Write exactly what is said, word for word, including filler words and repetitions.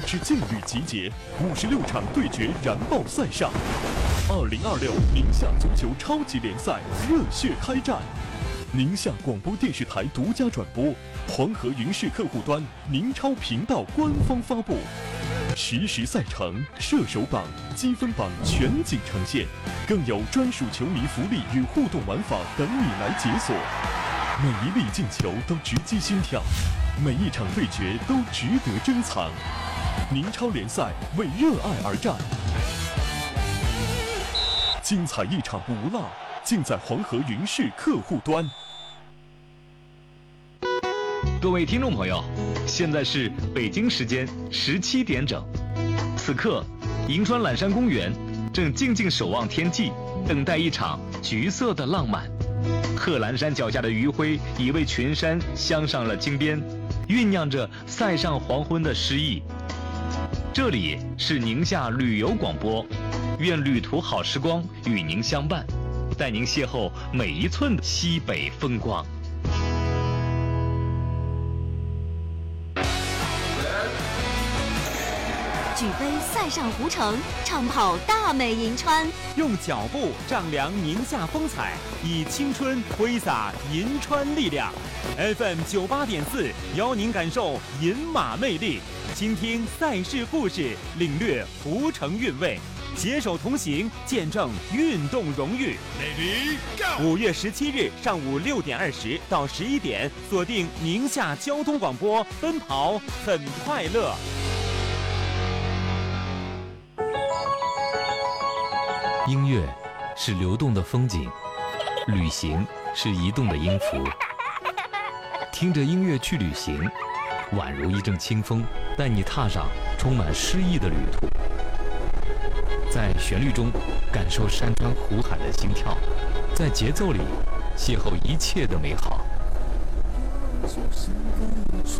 之劲旅集结，五十六场对决燃爆赛上。二零二六宁夏足球超级联赛热血开战，宁夏广播电视台独家转播，黄河云视客户端、宁超频道官方发布。实时赛程、射手榜、积分榜全景呈现，更有专属球迷福利与互动玩法等你来解锁。每一粒进球都直击心跳，每一场对决都值得珍藏。宁超联赛为热爱而战，精彩一场不落，尽在黄河云视客户端。 各位听众朋友，现在是北京时间十七点整，此刻银川揽山公园正静静守望天际，等待一场橘色的浪漫。贺兰山脚下的余晖已为群山镶上了金边，酝酿着塞上黄昏的诗意。这里是宁夏旅游广播，愿旅途好时光与您相伴，带您邂逅每一寸西北风光。 举杯塞上湖城，畅跑大美银川， 用脚步丈量宁夏风采，以青春挥洒银川力量。F M 九八点四，邀您感受银马魅力，倾听赛事故事，领略湖城韵味，携手同行，见证运动荣誉。五月十七日上午六点二十到十一点，锁定宁夏交通广播，奔跑很快乐。 音乐是流动的风景，旅行是移动的音符。听着音乐去旅行，宛如一阵清风，带你踏上充满诗意的旅途。在旋律中感受山川湖海的心跳，在节奏里邂逅一切的美好。